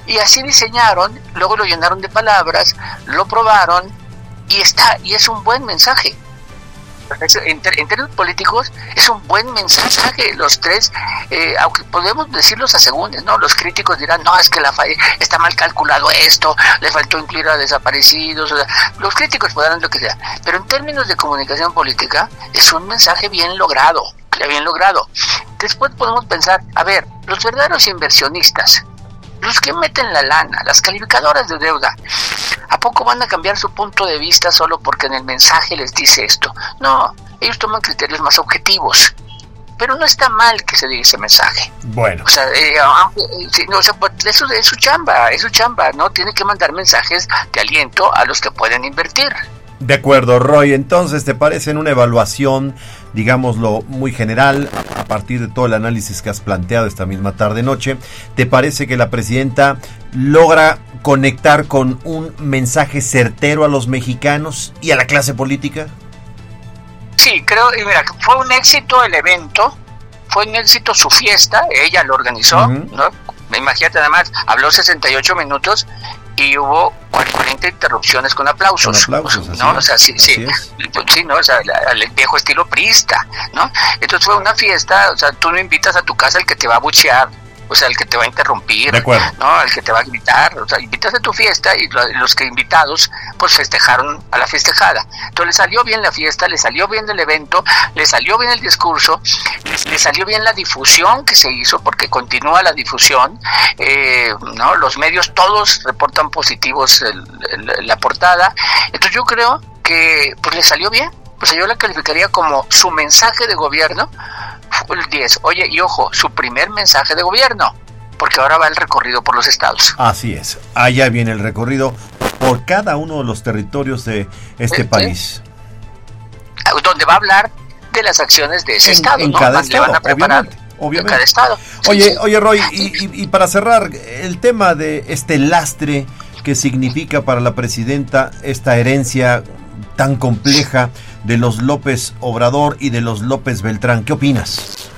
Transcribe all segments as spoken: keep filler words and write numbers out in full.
Y así diseñaron, luego lo llenaron de palabras, lo probaron y está y es un buen mensaje. En, ter, en términos políticos es un buen mensaje. Los tres, eh, aunque podemos decir los asegúnes, ¿no? Los críticos dirán, no, es que la está mal calculado esto, le faltó incluir a desaparecidos. O sea, los críticos podrán lo que sea, pero en términos de comunicación política es un mensaje bien logrado, bien logrado. Después podemos pensar, a ver, los verdaderos inversionistas, los que meten la lana, las calificadoras de deuda, ¿a poco van a cambiar su punto de vista solo porque en el mensaje les dice esto? No, ellos toman criterios más objetivos. Pero no está mal que se diga ese mensaje. Bueno. O sea, eh, eh, no, o sea, eso es su chamba, es su chamba, ¿no? Tiene que mandar mensajes de aliento a los que pueden invertir. De acuerdo, Roy. Entonces, ¿te parece en una evaluación, digámoslo, muy general, a partir de todo el análisis que has planteado esta misma tarde-noche, ¿te parece que la presidenta logra conectar con un mensaje certero a los mexicanos y a la clase política? Sí, creo, y mira, fue un éxito el evento, fue un éxito su fiesta, ella lo organizó, uh-huh. ¿no? Imagínate, además, habló sesenta y ocho minutos y hubo cuarenta interrupciones con aplausos, con aplausos, ¿no? Así o sea, sí, sí, sí, ¿no? O sea, el viejo estilo priista, ¿no? Entonces fue una fiesta, o sea, tú no invitas a tu casa al que te va a buchear, o sea, el que te va a interrumpir, ¿no? El que te va a gritar, o sea, invitas a tu fiesta y los que invitados, pues festejaron a la festejada. Entonces le salió bien la fiesta, le salió bien el evento, le salió bien el discurso, le, le salió bien la difusión que se hizo, porque continúa la difusión, eh, ¿no? Los medios todos reportan positivos el, el, la portada. Entonces yo creo que pues le salió bien. Pues yo la calificaría como su mensaje de gobierno, el diez. Oye, y ojo, su primer mensaje de gobierno, porque ahora va el recorrido por los estados. Así es, allá viene el recorrido por cada uno de los territorios de este ¿Sí? país. Donde va a hablar de las acciones de ese en, estado, en ¿no? Cada Le estado, van a preparar obviamente. Obviamente. En cada estado. Oye, sí, sí. oye Roy, y, y, y para cerrar, el tema de este lastre que significa para la presidenta esta herencia tan compleja de los López Obrador y de los López Beltrán, ¿qué opinas?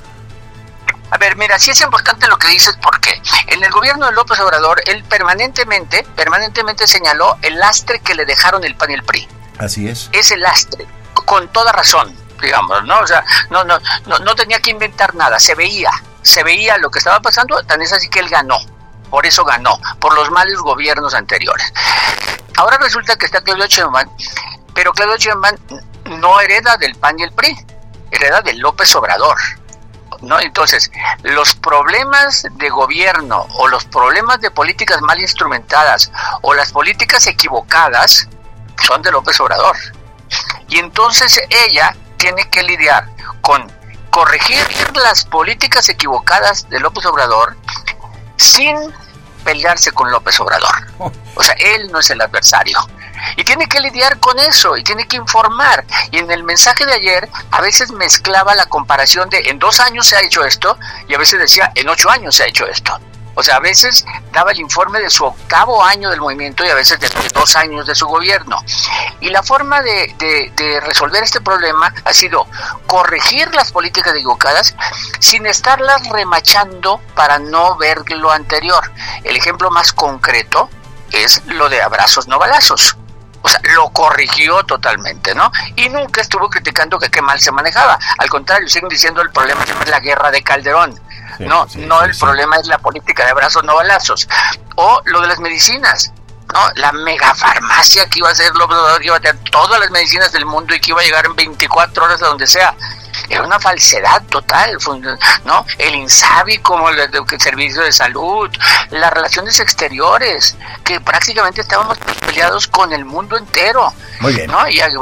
A ver, mira, sí es importante lo que dices, porque en el gobierno de López Obrador, él permanentemente, permanentemente señaló el lastre que le dejaron el P A N y el P R I. Así es. Ese lastre, con toda razón, digamos, ¿no? O sea, no, no, no, no tenía que inventar nada, se veía, se veía lo que estaba pasando, tan es así que él ganó, por eso ganó, por los malos gobiernos anteriores. Ahora resulta que está Claudio Sheinbaum, pero Claudio Sheinbaum no hereda del P A N y el P R I, hereda del López Obrador, ¿no? Entonces, los problemas de gobierno o los problemas de políticas mal instrumentadas o las políticas equivocadas son de López Obrador. Y entonces ella tiene que lidiar con corregir las políticas equivocadas de López Obrador sin pelearse con López Obrador. O sea, él no es el adversario. Y tiene que lidiar con eso, y tiene que informar. Y en el mensaje de ayer, a veces mezclaba la comparación de en dos años se ha hecho esto, y a veces decía en ocho años se ha hecho esto. O sea, a veces daba el informe de su octavo año del movimiento y a veces de dos años de su gobierno. Y la forma de, de, de resolver este problema ha sido corregir las políticas equivocadas sin estarlas remachando para no ver lo anterior. El ejemplo más concreto es lo de abrazos no balazos. O sea, lo corrigió totalmente, ¿no? Y nunca estuvo criticando que qué mal se manejaba. Al contrario, siguen diciendo el problema es la guerra de Calderón. Sí, no, sí, no sí, el sí. problema es la política de abrazos no balazos. O lo de las medicinas, ¿no? La megafarmacia que iba a ser López Obrador, que iba a tener todas las medicinas del mundo y que iba a llegar en veinticuatro horas a donde sea. Era una falsedad total, ¿no? El INSABI como el, el, el servicio de salud, las relaciones exteriores, que prácticamente estábamos peleados con el mundo entero. Muy bien. ¿No? Y,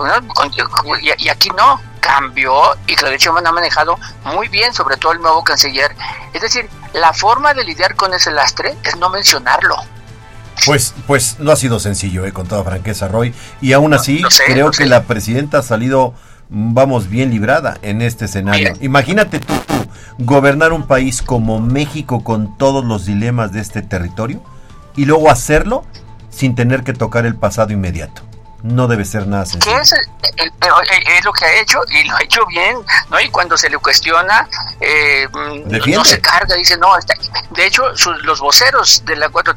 y, y aquí no, cambió, y Claudio Sheinbaum ha manejado muy bien, sobre todo el nuevo canciller. Es decir, la forma de lidiar con ese lastre es no mencionarlo. Pues, pues no ha sido sencillo, eh, con toda franqueza, Roy, y aún así no, sé, creo no que sé. la presidenta ha salido, vamos, bien librada en este escenario. Bien. Imagínate tú, tú gobernar un país como México con todos los dilemas de este territorio y luego hacerlo sin tener que tocar el pasado inmediato. No debe ser nada sencillo. ¿Qué es, el, el, el, es lo que ha hecho? Y lo ha hecho bien, ¿no? Y cuando se le cuestiona, eh, no se carga, dice, no, está. De hecho, sus, los voceros de la cuatro